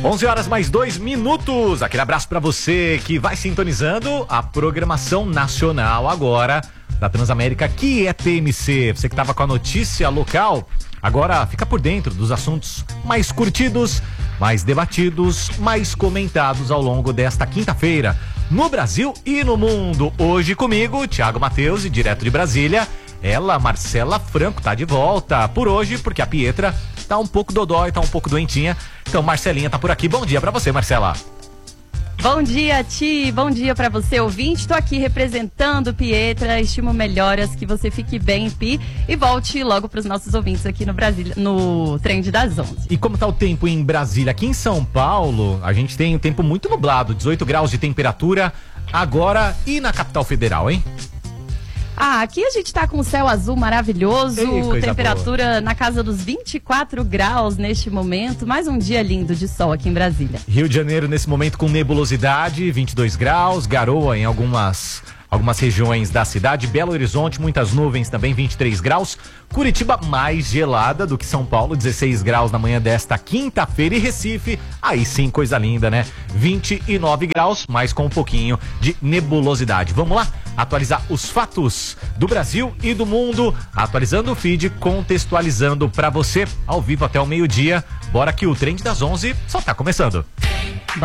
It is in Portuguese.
11 horas mais 2 minutos. Aquele abraço pra você que vai sintonizando a programação nacional agora da Transamérica, que é TMC. Você que tava com a notícia local, agora fica por dentro dos assuntos mais curtidos, mais debatidos, mais comentados ao longo desta quinta-feira, no Brasil e no mundo. Hoje comigo, Thiago Matheus, e direto de Brasília, ela, Marcela Franco, tá de volta por hoje, porque a Pietra tá um pouco dodói, tá um pouco doentinha. Então, Marcelinha tá por aqui. Bom dia pra você, Marcela. Bom dia, Ti. Bom dia pra você, ouvinte. Tô aqui representando Pietra. Estimo melhoras, que você fique bem, Pi. E volte logo pros nossos ouvintes aqui no Brasília, no Trend das 11. E como tá o tempo em Brasília? Aqui em São Paulo, a gente tem um tempo muito nublado, 18 graus de temperatura agora e na capital federal, hein? Aqui a gente tá com o céu azul maravilhoso, temperatura boa, na casa dos 24 graus neste momento, mais um dia lindo de sol aqui em Brasília. Rio de Janeiro nesse momento com nebulosidade, 22 graus, garoa em algumas regiões da cidade. Belo Horizonte, muitas nuvens também, 23 graus. Curitiba mais gelada do que São Paulo, 16 graus na manhã desta quinta-feira. E Recife, aí sim, coisa linda, né? 29 graus, mas com um pouquinho de nebulosidade. Vamos lá atualizar os fatos do Brasil e do mundo, atualizando o feed, contextualizando pra você ao vivo até o meio-dia. Bora que o Trend das 11 só tá começando.